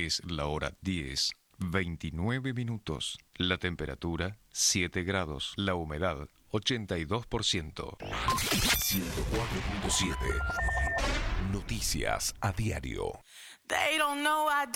Es la hora 10, 29 minutos. La temperatura 7 grados. La humedad 82%. 104.7. Noticias a diario. They don't know I